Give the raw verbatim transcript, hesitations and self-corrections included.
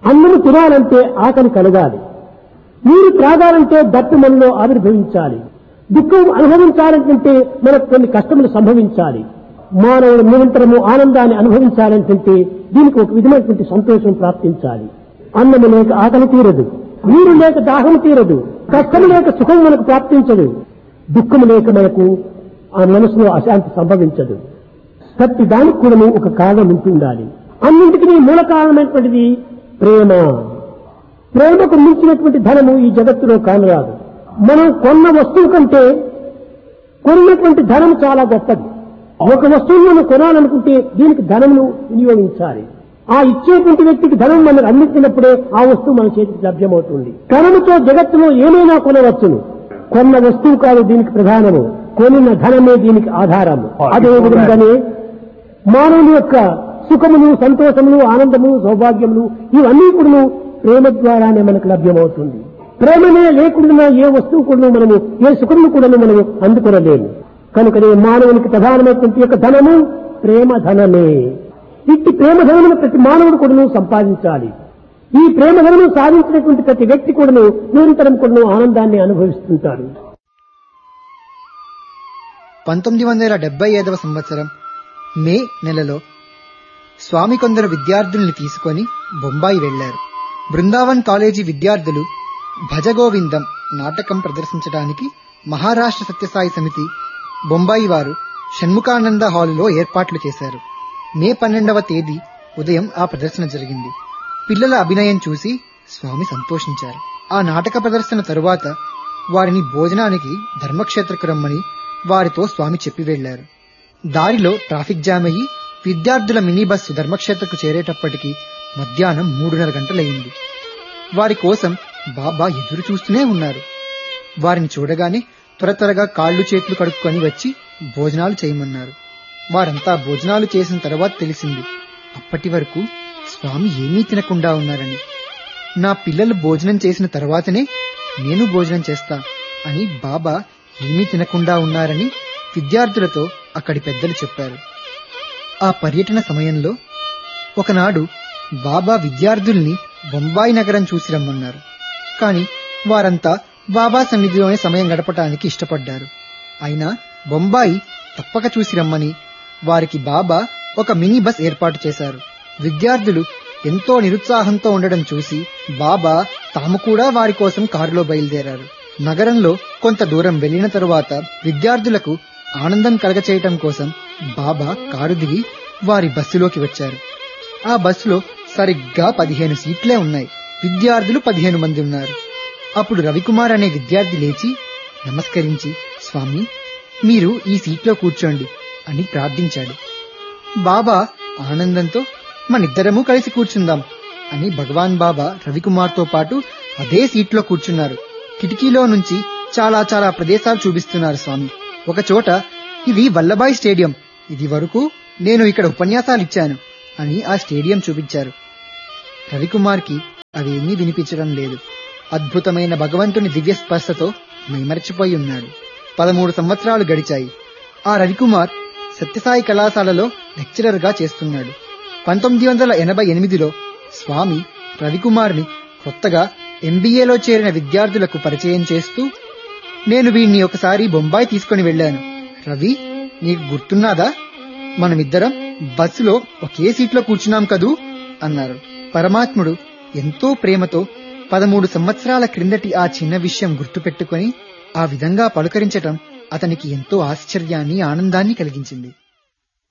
అన్నము తినాలంటే ఆకలి కలగాలి, నీరు త్రాగాలంటే దట్టు మనలో ఆవిర్భవించాలి, దుఃఖం అనుభవించాలంటే మనకు కొన్ని కష్టములు సంభవించాలి. మానవుడు నిరంతరము ఆనందాన్ని అనుభవించాలంటే దీనికి ఒక విధమైనటువంటి సంతోషం ప్రాప్తించాలి. అన్నము లేక ఆకలి తీరదు, నీరు లేక దాహం తీరదు, కష్టము లేక సుఖం మనకు ప్రాప్తించదు, దుఃఖము లేక మనకు ఆ మనసులో అశాంతి సంభవించదు. ప్రతి దానికి కూడా ఒక కారణం ఉంటుండాలి. అన్నింటికీ మూల కారణమైనటువంటిది ప్రేమ. ప్రేమకు మించినటువంటి ధనము ఈ జగత్తులో కానరాదు. మనం కొన్న వస్తువు కంటే కొన్నటువంటి ధనం చాలా గొప్పది. ఒక వస్తువును మనం కొనాలనుకుంటే దీనికి ధనమును వినియోగించాలి. ఆ ఇచ్చేటువంటి వ్యక్తికి ధనం మనకు అందించినప్పుడే ఆ వస్తువు మన చేతికి లభ్యమవుతుంది. ధనముతో జగత్తులో ఏమైనా కొనవచ్చును, కొన్న వస్తువు కాదు దీనికి ప్రధానము, కొనిన ధనమే దీనికి ఆధారము. అదే విధంగానే మానవుని యొక్క సుఖములు, సంతోషములు, ఆనందము, సౌభాగ్యములు ఇవన్నీ కూడా ప్రేమ ద్వారానే మనకు లభ్యమవుతుంది. ప్రేమనే లేకుండా ఏ వస్తువు కూడా మనము, ఏ సుఖమును కూడా మనము అందుకొనలేము. కనుకనే మానవునికి ప్రధానమైనటువంటి యొక్క ధనము ప్రేమ ధనమే. ఇట్టి ప్రేమ ధనమును ప్రతి మానవుడు కూడా సంపాదించాలి. ఈ ప్రేమ ధనము సాధించినటువంటి ప్రతి వ్యక్తి కూడా నిరంతరం కూడా ఆనందాన్ని అనుభవిస్తుంటారు. పంతొమ్మిది వందల డెబ్బై ఐదవ సంవత్సరం మే నెలలో స్వామి కొందరు విద్యార్థుల్ని తీసుకొని బొంబాయి వెళ్లారు. బృందావన్ కాలేజీ విద్యార్థులు భజగోవిందం నాటకం ప్రదర్శించడానికి మహారాష్ట్ర సత్యసాయి సమితి బొంబాయి వారు షణ్ముఖానంద హాలులో ఏర్పాట్లు చేశారు. మే పన్నెండవ తేదీ ఉదయం ఆ ప్రదర్శన జరిగింది. పిల్లల అభినయం చూసి స్వామి సంతోషించారు. ఆ నాటక ప్రదర్శన తరువాత వారిని భోజనానికి ధర్మక్షేత్రకు రమ్మని వారితో స్వామి చెప్పి వెళ్లారు. దారిలో ట్రాఫిక్ జామ్ అయ్యి విద్యార్థుల మినీ బస్సు ధర్మక్షేత్రకు చేరేటప్పటికి మధ్యాహ్నం మూడున్నర గంటలయ్యింది. వారి కోసం బాబా ఎదురు చూస్తూనే ఉన్నారు. వారిని చూడగానే త్వర త్వరగా కాళ్లు చేతులు కడుక్కొని వచ్చి భోజనాలు చేయమన్నారు. వారంతా భోజనాలు చేసిన తర్వాత తెలిసింది అప్పటి వరకు స్వామి ఏమీ తినకుండా ఉన్నారని. నా పిల్లలు భోజనం చేసిన తర్వాతనే నేను భోజనం చేస్తా అని బాబా ఏమీ తినకుండా ఉన్నారని విద్యార్థులతో అక్కడి పెద్దలు చెప్పారు. ఆ పర్యటన సమయంలో ఒకనాడు బాబా విద్యార్థుల్ని బొంబాయి నగరం చూసి రమ్మన్నారు. కాని వారంతా బాబా సన్నిధిలోనే సమయం గడపటానికి ఇష్టపడ్డారు. అయినా బొంబాయి తప్పక చూసి రమ్మని వారికి బాబా ఒక మినీ బస్ ఏర్పాటు చేశారు. విద్యార్థులు ఎంతో నిరుత్సాహంతో ఉండడం చూసి బాబా తాము కూడా వారి కోసం కారులో బయలుదేరారు. నగరంలో కొంత దూరం వెళ్లిన తరువాత విద్యార్థులకు ఆనందం కలగచేయటం కోసం బాబా కారు దిగి వారి బస్సులోకి వచ్చారు. ఆ బస్సులో సరిగ్గా పదిహేను సీట్లే ఉన్నాయి. విద్యార్థులు పదిహేను మంది ఉన్నారు. అప్పుడు రవికుమార్ అనే విద్యార్థి లేచి నమస్కరించి, స్వామి మీరు ఈ సీట్లో కూర్చోండి అని ప్రార్థించాడు. బాబా ఆనందంతో మనిద్దరము కలిసి కూర్చుందాం అని భగవాన్ బాబా రవికుమార్తో పాటు అదే సీట్లో కూర్చున్నారు. కిటికీలో నుంచి చాలా చాలా ప్రదేశాలు చూపిస్తున్నారు స్వామి. ఒక చోట ఇది వల్లభాయ్ స్టేడియం, ఇది వరకు నేను ఇక్కడ ఉపన్యాసాలిచ్చాను అని ఆ స్టేడియం చూపించారు. రవికుమార్కి అవేమీ వినిపించడం లేదు. అద్భుతమైన భగవంతుని దివ్య స్పర్శతో మైమరచిపోయి ఉన్నాడు. పదమూడు సంవత్సరాలు గడిచాయి. ఆ రవికుమార్ సత్యసాయి కళాశాలలో లెక్చరర్ గా చేస్తున్నాడు. పంతొమ్మిది వందల ఎనభై ఎనిమిదిలో స్వామి రవికుమార్ని కొత్తగా ఎంబీఏలో చేరిన విద్యార్థులకు పరిచయం చేస్తూ, నేను వీణ్ణి ఒకసారి బొంబాయి తీసుకుని వెళ్లాను. రవి, నీకు గుర్తున్నాదా? మనమిద్దరం బస్సులో ఒకే సీట్లో కూర్చున్నాం కదూ అన్నారు. పరమాత్ముడు ఎంతో ప్రేమతో పదమూడు సంవత్సరాల క్రిందటి ఆ చిన్న విషయం గుర్తుపెట్టుకుని ఆ విధంగా పలుకరించటం అతనికి ఎంతో ఆశ్చర్యాన్ని, ఆనందాన్ని కలిగించింది.